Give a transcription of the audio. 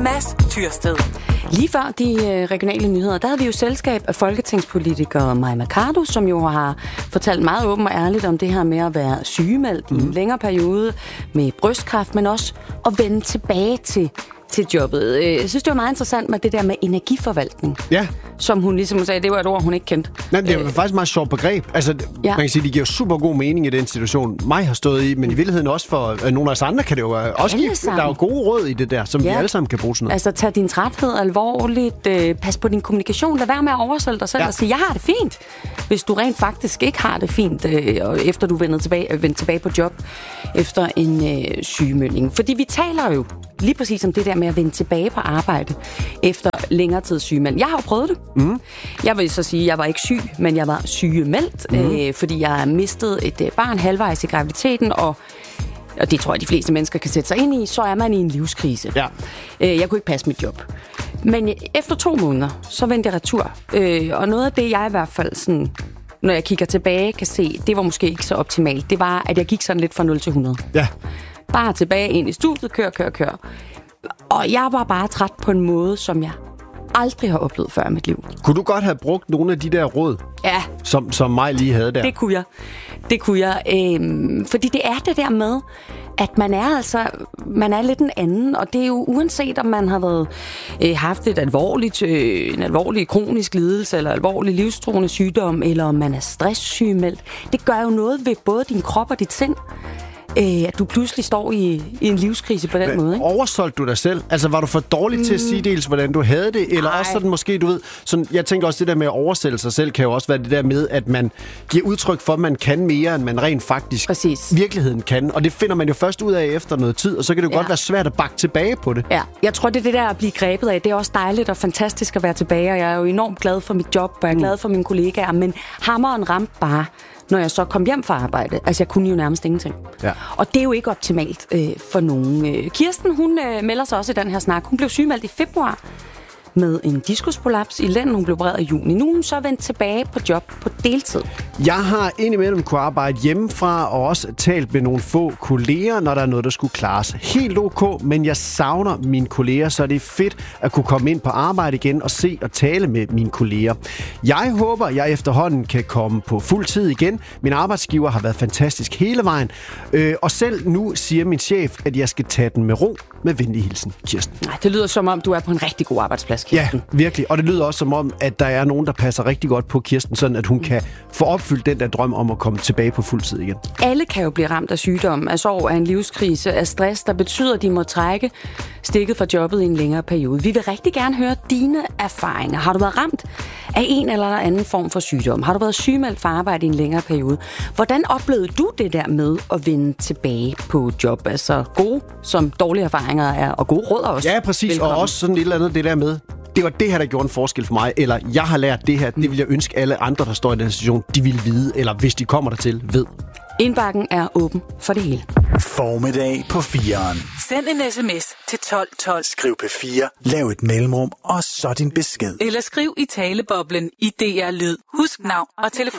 Mads Tyrsted. Lige før de regionale nyheder, der havde vi jo selskab af folketingspolitiker Mai Mercado, som jo har fortalt meget åbent og ærligt om det her med at være sygemeldt i en længere periode med brystkræft, men også at vende tilbage til jobbet. Jeg synes, det var meget interessant med det der med energiforvaltning. Ja. Som hun ligesom sagde, det var et ord, hun ikke kendte. Nej, det er faktisk et meget sjovt begreb. Altså, man kan sige, det giver super god mening i den situation, mig har stået i, men i virkeligheden også for nogle af os andre kan det jo også give. Der er jo gode råd i det der, som vi alle sammen kan bruge sådan noget. Altså, tag din træthed alvorligt, pas på din kommunikation, lad være med at oversælge dig selv og sige, jeg har det fint, hvis du rent faktisk ikke har det fint, efter du er vendt tilbage på job efter en sygemelding. Fordi vi taler jo lige præcis om det der med at vende tilbage på arbejde efter længere tids sygemelding. Jeg har jo prøvet det. Jeg vil så sige, at jeg var ikke syg, men jeg var sygemeldt, fordi jeg mistede et barn halvvejs i graviditeten, og det tror jeg, de fleste mennesker kan sætte sig ind i, så er man i en livskrise. Ja. Jeg kunne ikke passe mit job. Men efter 2 måneder, så vendte jeg retur. Og noget af det, jeg i hvert fald sådan, når jeg kigger tilbage, kan se, det var måske ikke så optimalt. Det var, at jeg gik sådan lidt fra 0 til 100. Ja. Bare tilbage ind i studiet, kør. Og jeg var bare træt på en måde, som jeg aldrig har oplevet før i mit liv. Kunne du godt have brugt nogle af de der råd, som mig lige havde der? Det kunne jeg. Fordi det er det der med, at man er lidt en anden, og det er jo uanset om man har været haft en alvorlig kronisk lidelse, eller alvorlig livstruende sygdom, eller om man er stresssygemeldt. Det gør jo noget ved både din krop og dit sind, at du pludselig står i en livskrise på den måde. Ikke? Oversolgte du dig selv? Altså, var du for dårlig til at sige dels, hvordan du havde det? Eller også sådan måske, du ved... Sådan, jeg tænker også, det der med at oversælge sig selv, kan jo også være det der med, at man giver udtryk for, at man kan mere, end man rent faktisk virkeligheden kan. Og det finder man jo først ud af efter noget tid, og så kan det jo godt være svært at bakke tilbage på det. Ja, jeg tror, det er det der at blive grebet af. Det er også dejligt og fantastisk at være tilbage, og jeg er jo enormt glad for mit job, og jeg er glad for mine kollegaer, men hammeren ramte bare, når jeg så kom hjem fra arbejde. Altså, jeg kunne jo nærmest ingenting. Ja. Og det er jo ikke optimalt for nogen. Kirsten, hun melder sig også i den her snak. Hun blev sygemeldt i februar med en diskusprolaps i lænden. Hun blev opereret i juni. Nu er hun så vendt tilbage på job på deltid. Jeg har indimellem kunne arbejde hjemmefra og også talt med nogle få kolleger, når der er noget, der skulle klares. Helt ok, men jeg savner mine kolleger, så det er fedt at kunne komme ind på arbejde igen og se og tale med mine kolleger. Jeg håber, jeg efterhånden kan komme på fuld tid igen. Min arbejdsgiver har været fantastisk hele vejen. Og selv nu siger min chef, at jeg skal tage den med ro. Med venlig hilsen, Kirsten. Nej, det lyder som om, du er på en rigtig god arbejdsplads, Kirsten. Ja, virkelig. Og det lyder også som om, at der er nogen, der passer rigtig godt på Kirsten, sådan at hun kan få opfyldt den der drøm om at komme tilbage på fuld tid igen. Alle kan jo blive ramt af sygdom, af sorg, af en livskrise, af stress, der betyder, at de må trække stikket fra jobbet i en længere periode. Vi vil rigtig gerne høre dine erfaringer. Har du været ramt af en eller anden form for sygdom? Har du været sygemeldt fra arbejde i en længere periode? Hvordan oplevede du det der med at vende tilbage på job? Altså gode som dårlige erfaringer er, og gode råd også. Ja, præcis. Velkommen. Og også sådan et eller andet det der med, det var det her, der gjorde en forskel for mig, eller jeg har lært det her, det vil jeg ønske alle andre, der står i den situation, de vil vide, eller hvis de kommer dertil, ved. Indbakken er åben for det hele. Formiddag på 4'eren. Send en sms til 1212. Skriv P4, lav et mellemrum, og så din besked. Eller skriv i taleboblen i DR Lyd. Husk navn og telefon.